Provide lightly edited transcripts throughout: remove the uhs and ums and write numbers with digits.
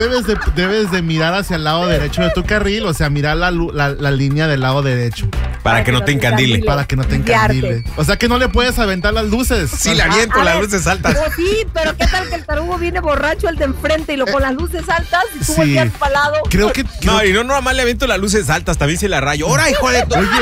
Debes de mirar hacia el lado derecho de tu carril, o sea, mirar la línea del lado derecho. Para que no te encandile. Para que no te encandile. O sea que no le puedes aventar las luces. Sí, le aviento las luces altas. Sí, pero ¿qué tal que el tarugo viene borracho el de enfrente y lo con las luces altas y tú volteas para el lado? Creo que y no nomás le aviento las luces altas, también se la rayo. ¡Hora, hijo de tu! Oye,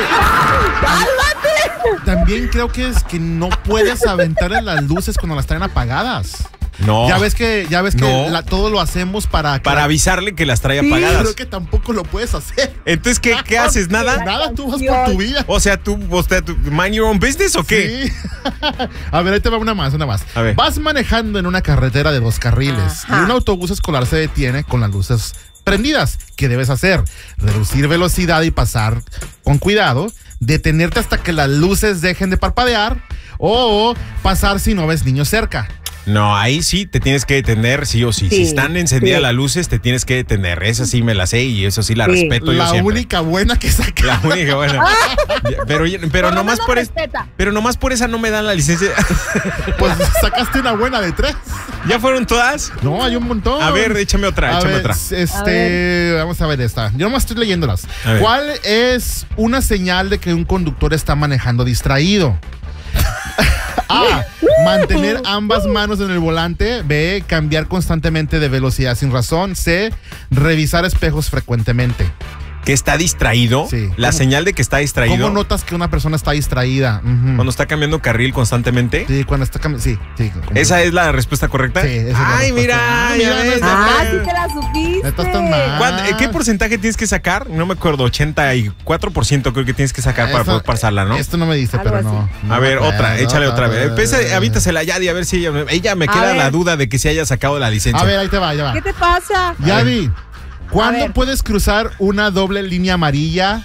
¡cálmate! También creo que es que no puedes aventarle las luces cuando las traen apagadas. No. Ya ves que todo lo hacemos para avisarle que las trae apagadas. Creo que tampoco lo puedes hacer. Entonces, ¿qué haces? ¿Nada? Nada, tú vas por tu vida. O sea, tú mind your own business o qué? Sí. A ver, ahí te va una más. A ver. Vas manejando en una carretera de 2 carriles y un autobús escolar se detiene con las luces prendidas. ¿Qué debes hacer? Reducir velocidad y pasar con cuidado, detenerte hasta que las luces dejen de parpadear o pasar si no ves niños cerca. No, ahí sí te tienes que detener, sí o sí. Si están encendidas las luces, te tienes que detener. Esa sí me la sé y eso sí la respeto yo siempre. La única buena que saqué. La única buena. Pero nomás por esa no me dan la licencia. Pues sacaste una buena de 3. ¿Ya fueron todas? No, hay un montón. A ver, échame otra. Vamos a ver esta. Yo nomás estoy leyéndolas. ¿Cuál es una señal de que un conductor está manejando distraído? A. Mantener ambas manos en el volante. B. Cambiar constantemente de velocidad sin razón. C. Revisar espejos frecuentemente. ¿Que está distraído? Sí. La señal de que está distraído. ¿Cómo notas que una persona está distraída? Cuando está cambiando carril constantemente. Sí, cuando está cambiando. Sí. ¿Esa es la respuesta correcta? Sí, esa es la respuesta. Mira. Sí te la supiste. Estás tan mal. ¿Qué porcentaje tienes que sacar? No me acuerdo, 84% creo que tienes que sacar para poder pasarla, ¿no? Esto no me dice, pero no. A ver, échale otra vez. Avítasela a Yadi a ver si ella me queda la duda de que se haya sacado la licencia. A ver, ahí te va, ya va. ¿Qué te pasa? Yadi, ¿cuándo puedes cruzar una doble línea amarilla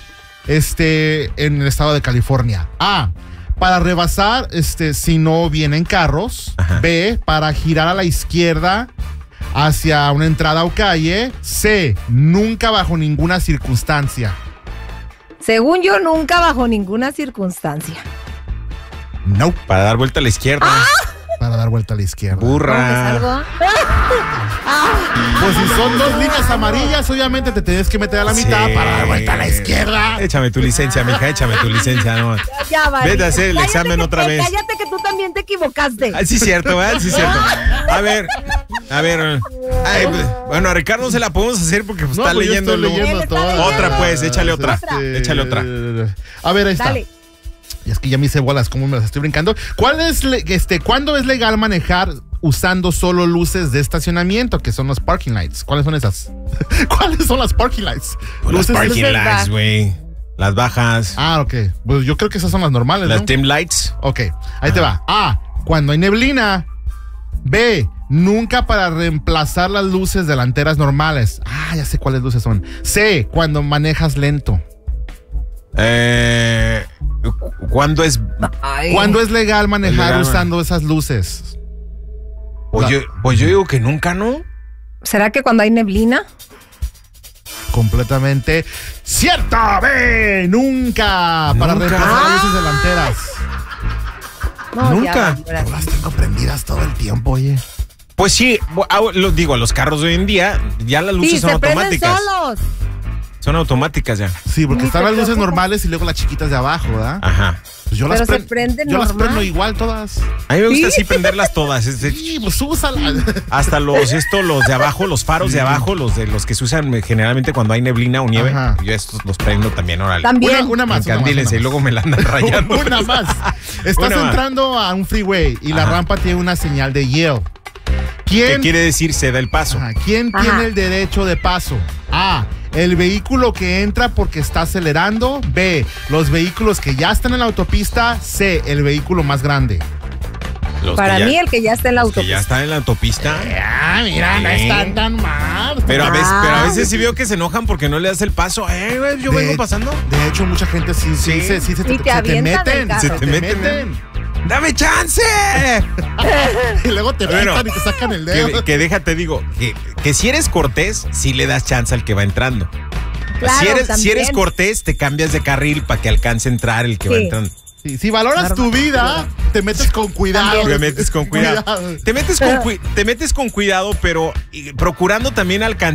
en el estado de California? A. Para rebasar si no vienen carros. Ajá. B. Para girar a la izquierda hacia una entrada o calle. C. Nunca bajo ninguna circunstancia. Según yo, nunca bajo ninguna circunstancia. No. Para dar vuelta a la izquierda. Para dar vuelta a la izquierda. Burra. Pues si son 2 líneas amarillas, obviamente te tienes que meter a la mitad para dar vuelta a la izquierda. Échame tu licencia, mija, échame tu licencia. No. Ya, vale. Vete a hacer el examen otra vez. Cállate que tú también te equivocaste. Sí, cierto, ¿verdad? Sí, cierto. A ver. Bueno, a Ricardo no se la podemos hacer porque está leyendo. Otra, pues, échale otra. Échale otra. A ver, ahí está. Dale. Y es que ya me hice bolas, ¿cómo me las estoy brincando? ¿Cuándo es legal manejar usando solo luces de estacionamiento, que son los parking lights? ¿Cuáles son esas? ¿Cuáles son las parking lights? Las parking lights, güey. Las bajas. Ok. Pues yo creo que esas son las normales, Las ¿no? dim lights. Ok, ahí te va. A. Cuando hay neblina. B. Nunca para reemplazar las luces delanteras normales. Ya sé cuáles luces son. C. Cuando manejas lento. ¿Cuándo es legal manejar usando esas luces? Pues yo digo que nunca, ¿no? ¿Será que cuando hay neblina? Completamente cierto. B. Nunca para reemplazar las luces delanteras. No, nunca. Yo las tengo prendidas todo el tiempo, oye. Pues sí, los carros de hoy en día ya las luces son automáticas. Solos. Son automáticas ya. Sí, porque están las luces normales y luego las chiquitas de abajo, ¿verdad? Ajá. Pues yo las prendo igual todas. A mí me gusta así prenderlas todas. Sí, pues úsalas. Hasta los de abajo, los faros de abajo, los que se usan generalmente cuando hay neblina o nieve. Ajá. Yo estos los prendo también, órale. También. Una más. Encandílense y luego me la andan rayando. Una más. Estás entrando a un freeway y la rampa tiene una señal de yield. ¿Qué quiere decir se da el paso? ¿Quién tiene el derecho de paso? A. El vehículo que entra porque está acelerando. B. Los vehículos que ya están en la autopista. C. El vehículo más grande. Para mí, el que ya está en la autopista. Que ya está en la autopista. Mira, no están tan mal. Pero a veces sí veo que se enojan porque no le das el paso. Yo vengo pasando. De hecho, mucha gente sí se te meten. Se te meten. ¡Dame chance! Y luego te pitan y te sacan el dedo. Que déjate, digo, que si eres cortés, sí le das chance al que va entrando. Claro, si eres cortés, te cambias de carril para que alcance a entrar el que va entrando. Sí, si valoras tu vida, te metes con cuidado. Te metes con cuidado. Te metes con cuidado, pero procurando también alcanzar